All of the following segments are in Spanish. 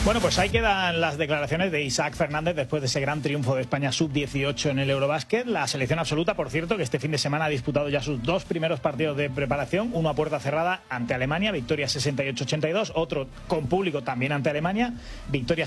Bueno, pues ahí quedan las declaraciones de Isaac Fernández después de ese gran triunfo de España sub-18 en el Eurobásquet. La selección absoluta, por cierto, que este fin de semana ha disputado ya sus 2 primeros partidos de preparación. Uno a puerta cerrada ante Alemania, victoria 68-82. Otro con público también ante Alemania, victoria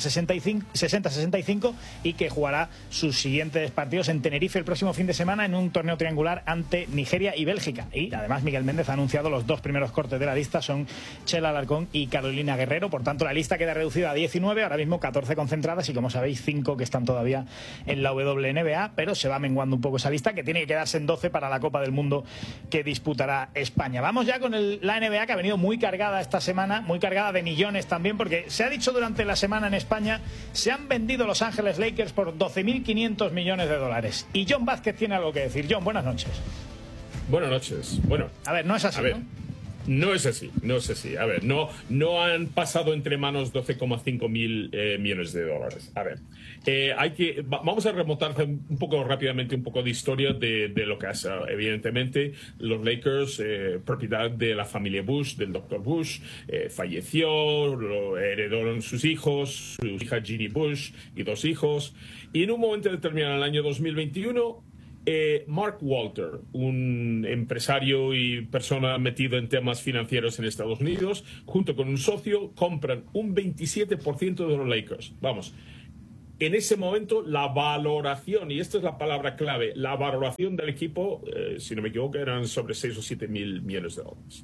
60-65. Y que jugará sus siguientes partidos en Tenerife el próximo fin de semana en un torneo triangular ante Nigeria y Bélgica. Y además Miguel Méndez ha anunciado los 2 primeros cortes de la lista, son Chela Alarcón y Carolina Guerrero. Por tanto, la lista queda reducida a 19, ahora mismo 14 concentradas y, como sabéis, 5 que están todavía en la WNBA, pero se va menguando un poco esa lista, que tiene que quedarse en 12 para la Copa del Mundo que disputará España. Vamos ya con la NBA, que ha venido muy cargada esta semana, muy cargada de millones también, porque se ha dicho durante la semana en España, se han vendido Los Ángeles Lakers por 12.500 millones de dólares. Y John Vázquez tiene algo que decir. John, buenas noches. Buenas noches. Bueno, a ver, no es así, ¿no? No es así, no es así. A ver, no han pasado entre manos 12,5 mil millones de dólares. A ver, vamos a remontar un poco rápidamente un poco de historia de lo que hace. Evidentemente, los Lakers, propiedad de la familia Bush, del Dr. Bush, falleció, lo heredaron sus hijos, su hija Ginny Bush y 2 hijos. Y en un momento determinado, en el año 2021, Mark Walter, un empresario y persona metido en temas financieros en Estados Unidos, junto con un socio, compran un 27% de los Lakers. Vamos, en ese momento la valoración, y esta es la palabra clave, la valoración del equipo, si no me equivoco, eran sobre 6 o 7 mil millones de dólares.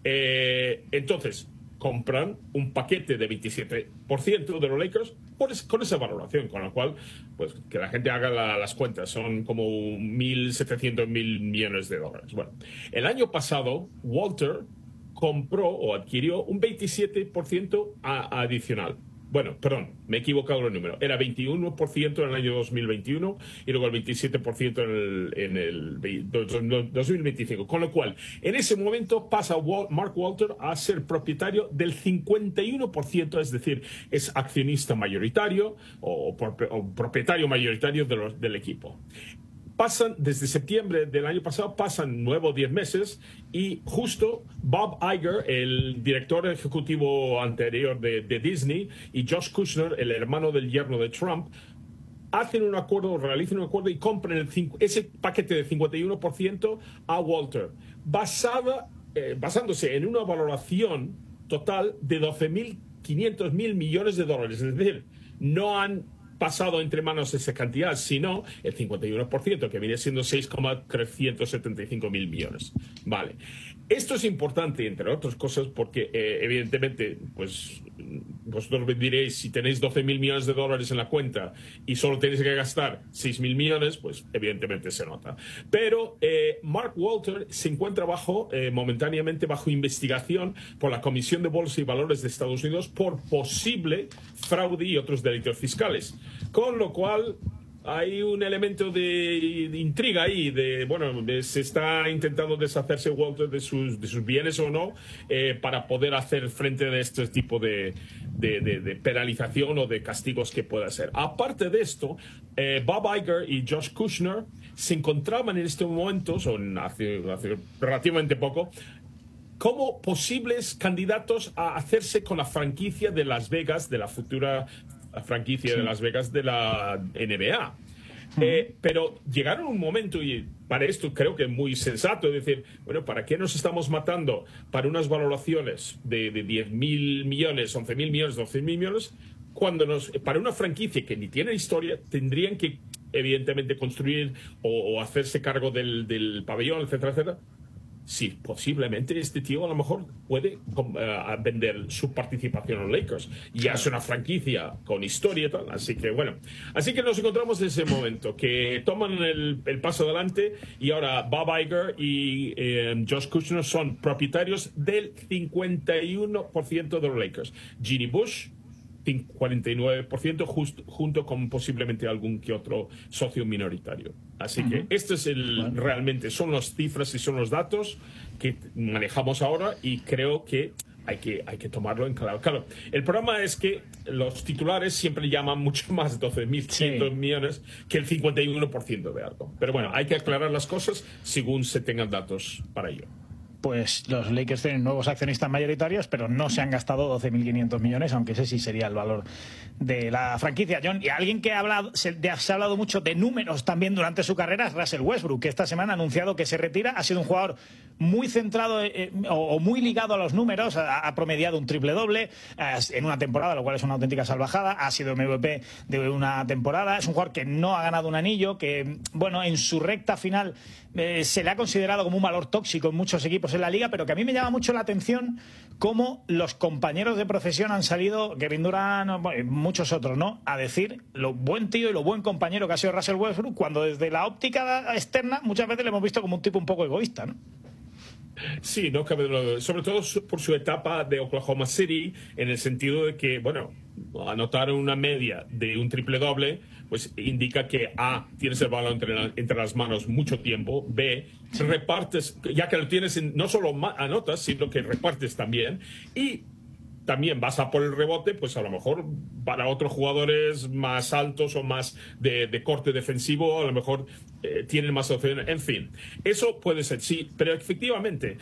Entonces, compran un paquete de 27% de los Lakers con esa valoración, con lo cual, pues que la gente haga las cuentas, son como 1.700 millones de dólares. Bueno, el año pasado Walter compró o adquirió un 27% adicional. Bueno, perdón, me he equivocado el número. Era 21% en el año 2021 y luego el 27% en el 2025. Con lo cual, en ese momento pasa Mark Walter a ser propietario del 51%, es decir, es accionista mayoritario o propietario mayoritario del equipo. Pasan, desde septiembre del año pasado, pasan 9 o 10 meses y justo Bob Iger, el director ejecutivo anterior de Disney, y Josh Kushner, el hermano del yerno de Trump, hacen un acuerdo, realizan un acuerdo y compran ese paquete de 51% a Walter, basándose en una valoración total de 12.500 millones de dólares. Es decir, no han pasado entre manos esa cantidad, sino el 51%, que viene siendo 6,375 mil millones. Vale. Esto es importante, entre otras cosas, porque evidentemente, pues vosotros me diréis, si tenéis 12.000 millones de dólares en la cuenta y solo tenéis que gastar 6.000 millones, pues evidentemente se nota. Pero Mark Walter se encuentra momentáneamente bajo investigación por la Comisión de Bolsa y Valores de Estados Unidos por posible fraude y otros delitos fiscales. Con lo cual hay un elemento de intriga ahí, se está intentando deshacerse Walter de sus bienes o no, para poder hacer frente a este tipo de penalización o de castigos que pueda hacer. Aparte de esto, Bob Iger y Josh Kushner se encontraban en estos momentos, o hace relativamente poco, como posibles candidatos a hacerse con la franquicia de Las Vegas, de la futura franquicia de Las Vegas de la NBA. Pero llegaron un momento, y para esto creo que es muy sensato, decir, bueno, ¿para qué nos estamos matando para unas valoraciones de 10.000 millones, 11.000 millones, 12.000 millones, cuando para una franquicia que ni tiene historia, tendrían que evidentemente construir o hacerse cargo del pabellón, etcétera, etcétera? Sí, posiblemente este tío a lo mejor puede vender su participación en los Lakers. Ya es una franquicia con historia y tal. Así que nos encontramos en ese momento, que toman el paso adelante, y ahora Bob Iger y Josh Kushner son propietarios del 51% de los Lakers. Ginny Bush, 49%, junto con posiblemente algún que otro socio minoritario. Así que esto es realmente son las cifras y son los datos que manejamos ahora, y creo que hay que tomarlo en claro. Claro, el problema es que los titulares siempre llaman mucho más 12.100 millones que el 51% de algo. Pero bueno, hay que aclarar las cosas según se tengan datos para ello. pues los Lakers tienen nuevos accionistas mayoritarios, pero no se han gastado 12.500 millones, aunque ese sí sería el valor de la franquicia. John, y alguien que se ha hablado mucho de números también durante su carrera es Russell Westbrook, que esta semana ha anunciado que se retira. Ha sido un jugador muy centrado o muy ligado a los números, ha promediado un triple-doble en una temporada, lo cual es una auténtica salvajada. Ha sido MVP de una temporada. Es un jugador que no ha ganado un anillo, que, bueno, en su recta final se le ha considerado como un valor tóxico en muchos equipos en la liga, pero que a mí me llama mucho la atención cómo los compañeros de profesión han salido, Kevin Durant, muchos otros, ¿no?, a decir lo buen tío y lo buen compañero que ha sido Russell Westbrook, cuando desde la óptica externa muchas veces le hemos visto como un tipo un poco egoísta, ¿no? Sí, no cabe duda. Sobre todo por su etapa de Oklahoma City, en el sentido de que, bueno, anotar una media de un triple doble, pues indica que A, tienes el balón entre las manos mucho tiempo, B, repartes, ya que lo tienes, no solo anotas, sino que repartes también, y también vas a por el rebote, pues a lo mejor para otros jugadores más altos o más de corte defensivo, a lo mejor tienen más opciones. En fin, eso puede ser, sí, pero efectivamente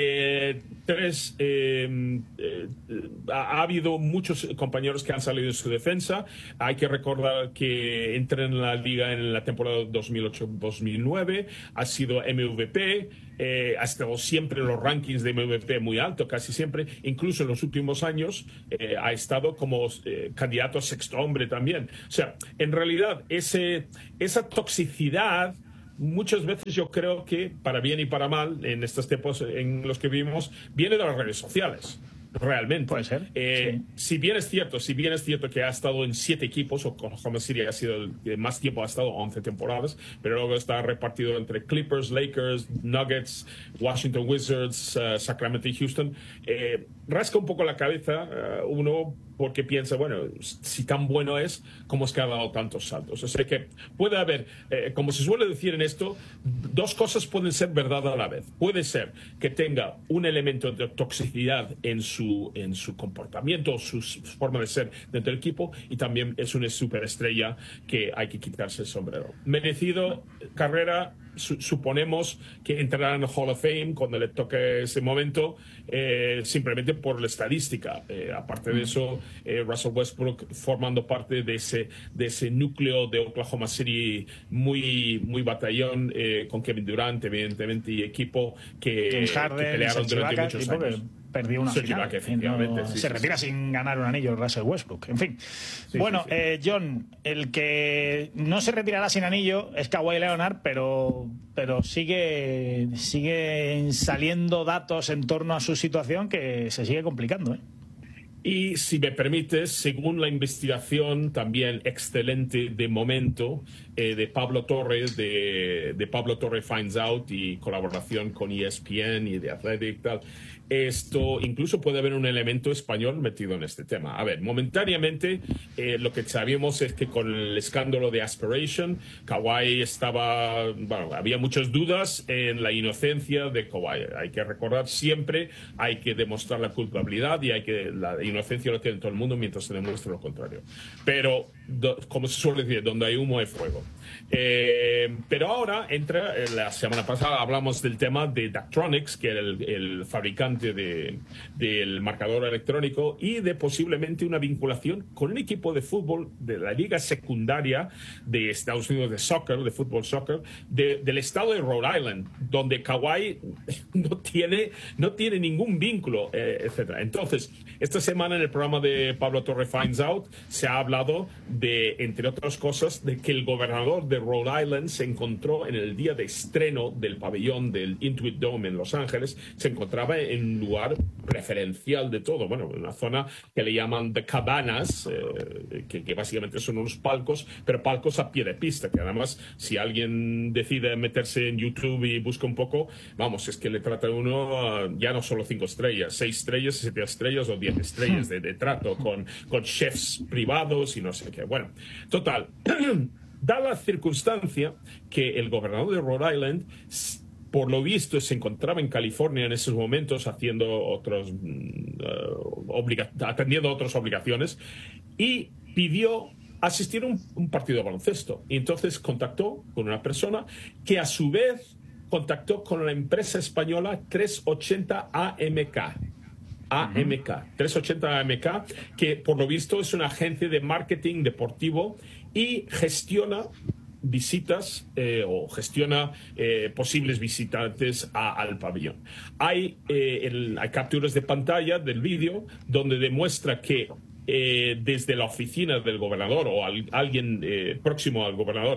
ha habido muchos compañeros que han salido en su defensa. Hay que recordar que entró en la liga en la temporada 2008-2009, ha sido MVP, ha estado siempre en los rankings de MVP muy alto, casi siempre, incluso en los últimos años ha estado como candidato a sexto hombre también. O sea, en realidad esa toxicidad muchas veces yo creo que, para bien y para mal, en estos tiempos en los que vivimos, viene de las redes sociales. Realmente. Puede ser. Sí. Si bien es cierto que ha estado en 7 equipos, Oklahoma City ha sido el que más tiempo, ha estado 11 temporadas, pero luego está repartido entre Clippers, Lakers, Nuggets, Washington Wizards, Sacramento y Houston. Rasca un poco la cabeza uno, porque piensa, bueno, si tan bueno es, ¿cómo es que ha dado tantos saltos? O sea que puede haber, como se suele decir en esto, dos cosas pueden ser verdad a la vez. Puede ser que tenga un elemento de toxicidad en su comportamiento, su forma de ser dentro del equipo, y también es una superestrella que hay que quitarse el sombrero. Merecido carrera, suponemos que entrará en el Hall of Fame cuando le toque ese momento, simplemente por la estadística. Aparte de eso, Russell Westbrook formando parte de ese núcleo de Oklahoma City muy, muy batallón, con Kevin Durant, evidentemente, y equipo que pelearon durante muchos años. Perdió una final. Se retira sin ganar un anillo Russell Westbrook. En fin. John, el que no se retirará sin anillo es Kawhi Leonard, pero siguen saliendo datos en torno a su situación que se sigue complicando, ¿eh? Y si me permites, según la investigación también excelente de momento de Pablo Torres, de Pablo Torres Finds Out, y colaboración con ESPN y de Athletic y tal, esto incluso puede haber un elemento español metido en este tema. A ver, momentáneamente lo que sabíamos es que con el escándalo de Aspiration, Kawhi había muchas dudas en la inocencia de Kawhi. Hay que recordar siempre, hay que demostrar la culpabilidad, y la inocencia lo tiene todo el mundo mientras se demuestre lo contrario. Pero, como se suele decir, donde hay humo hay fuego. Pero ahora la semana pasada hablamos del tema de Daktronics, que era el fabricante del marcador electrónico, y de posiblemente una vinculación con un equipo de fútbol de la liga secundaria de Estados Unidos de fútbol soccer, del estado de Rhode Island, donde Kawhi no tiene ningún vínculo, etcétera. Entonces, esta semana en el programa de Pablo Torre Finds Out se ha hablado de, entre otras cosas, de que el gobernador de Rhode Island se encontró en el día de estreno del pabellón del Intuit Dome en Los Ángeles, se encontraba en un lugar preferencial de todo, bueno, una zona que le llaman The Cabanas, que básicamente son unos palcos, pero palcos a pie de pista, que además, si alguien decide meterse en YouTube y busca un poco, vamos, es que le trata uno ya no solo 5 estrellas, 6 estrellas, 7 estrellas o 10 estrellas de trato, con chefs privados y no sé qué. Bueno, total, da la circunstancia que el gobernador de Rhode Island, por lo visto, se encontraba en California en esos momentos atendiendo otras obligaciones, y pidió asistir a un partido de baloncesto. Y entonces contactó con una persona que, a su vez, contactó con la empresa española 380 AMK. 380 AMK, que por lo visto es una agencia de marketing deportivo y gestiona visitas o gestiona posibles visitantes al pabellón. Hay capturas de pantalla del vídeo donde demuestra que desde la oficina del gobernador o alguien próximo al gobernador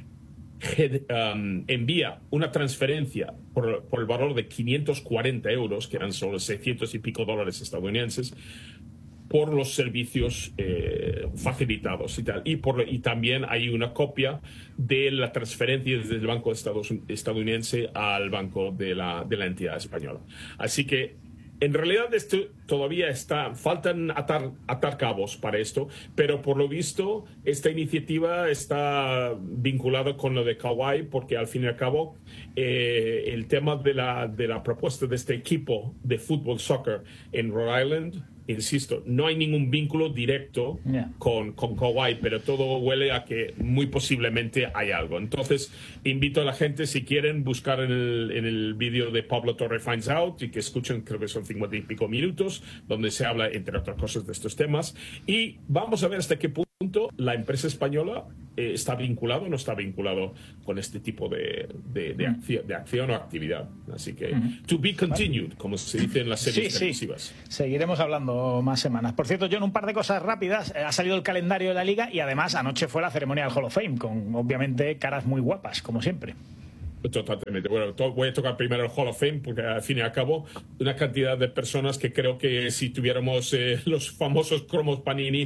envía una transferencia por el valor de 540 euros, que eran solo 600 y pico dólares estadounidenses, por los servicios facilitados y tal. Y también hay una copia de la transferencia desde el banco estadounidense al banco de la entidad española. Así que en realidad esto todavía faltan atar cabos para esto, pero por lo visto esta iniciativa está vinculada con lo de Kauai, porque al fin y al cabo el tema de la propuesta de este equipo de fútbol soccer en Rhode Island, insisto, no hay ningún vínculo directo con Kauai, pero todo huele a que muy posiblemente hay algo. Entonces, invito a la gente, si quieren, buscar en el vídeo de Pablo Torre Finds Out y que escuchen, creo que son 50 y pico minutos, donde se habla, entre otras cosas, de estos temas. Y vamos a ver hasta qué punto la empresa española está vinculado o no está vinculado con este tipo de acción o actividad. Así que, to be continued, como se dice en las series televisivas. Seguiremos hablando más semanas. Por cierto, John, un par de cosas rápidas. Ha salido el calendario de la Liga y además anoche fue la ceremonia del Hall of Fame, con obviamente caras muy guapas, como siempre. Totalmente. Bueno, voy a tocar primero el Hall of Fame porque al fin y al cabo una cantidad de personas que creo que si tuviéramos los famosos cromos Panini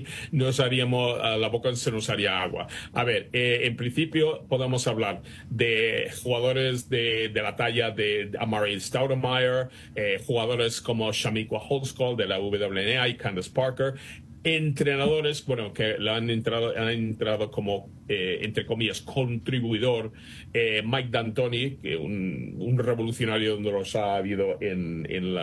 la boca se nos haría agua. A ver, en principio podemos hablar de jugadores de la talla de Amari Stoudemire, jugadores como Shamikwa Holdscall de la WNA y Candace Parker, entrenadores, bueno, que han entrado como, entre comillas, contribuidor, Mike D'Antoni, que un revolucionario donde los ha habido en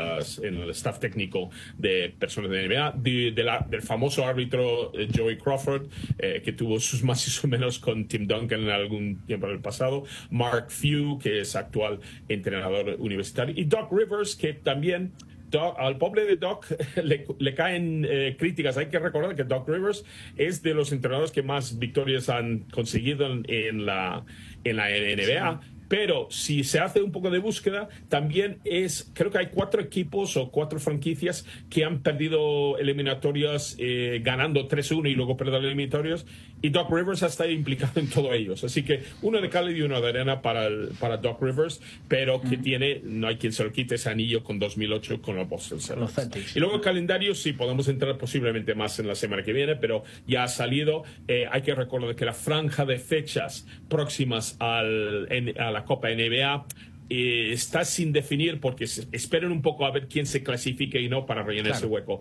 el staff técnico de personas de NBA, del famoso árbitro Joey Crawford, que tuvo sus más y sus menos con Tim Duncan en algún tiempo en el pasado, Mark Few, que es actual entrenador universitario, y Doc Rivers, que también al pobre de Doc le caen críticas. Hay que recordar que Doc Rivers es de los entrenadores que más victorias han conseguido en la NBA. Pero si se hace un poco de búsqueda, también creo que hay 4 equipos o 4 franquicias que han perdido eliminatorias ganando 3-1 y luego perdido eliminatorias, y Doc Rivers ha estado implicado en todos ellos. Así que uno de cal y uno de arena para Doc Rivers, pero que no hay quien se lo quite ese anillo con 2008 con los Boston Celtics. Y luego el calendario, sí, podemos entrar posiblemente más en la semana que viene, pero ya ha salido. Hay que recordar que la franja de fechas próximas a la Copa NBA está sin definir, porque esperan un poco a ver quién se clasifique y no para rellenar ese hueco.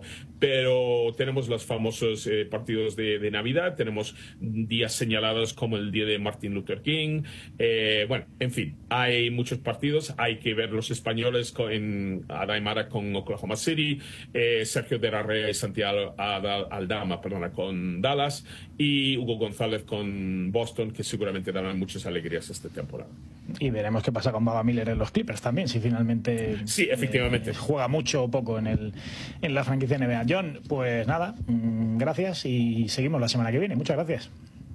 Pero tenemos los famosos partidos de Navidad, tenemos días señalados como el día de Martin Luther King. Bueno, en fin, hay muchos partidos. Hay que ver los españoles en Adaimara con Oklahoma City, Sergio de la Rea y Santiago Aldama, con Dallas, y Hugo González con Boston, que seguramente darán muchas alegrías esta temporada. Y veremos qué pasa con Baba Miller en los Clippers también, si finalmente efectivamente juega mucho o poco en la franquicia NBA. John, pues nada, gracias y seguimos la semana que viene. Muchas gracias.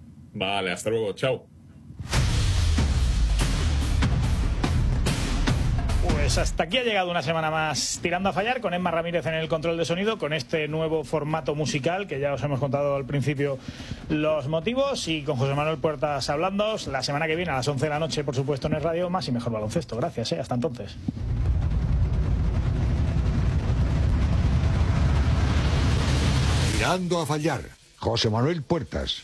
Vale, hasta luego, chao. Pues hasta aquí ha llegado una semana más Tirando a Fallar, con Emma Ramírez en el control de sonido, con este nuevo formato musical que ya os hemos contado al principio los motivos, y con José Manuel Puertas hablando. La semana que viene a las 11 de la noche, por supuesto, en Es Radio, más y mejor baloncesto. Gracias, hasta entonces. Tirando a Fallar, José Manuel Puertas.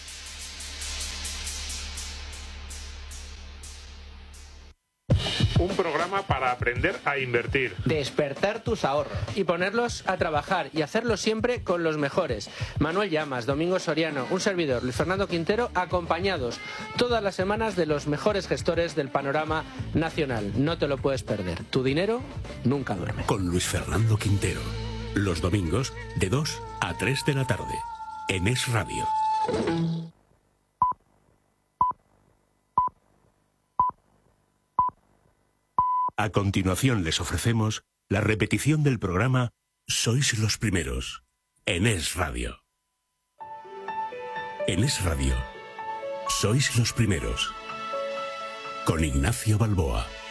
Un programa para aprender a invertir. Despertar tus ahorros y ponerlos a trabajar, y hacerlo siempre con los mejores. Manuel Llamas, Domingo Soriano, un servidor, Luis Fernando Quintero, acompañados todas las semanas de los mejores gestores del panorama nacional. No te lo puedes perder. Tu dinero nunca duerme. Con Luis Fernando Quintero. Los domingos de 2 a 3 de la tarde. En Es Radio. A continuación les ofrecemos la repetición del programa Sois los primeros, en Es Radio. En Es Radio, Sois los primeros, con Ignacio Balboa.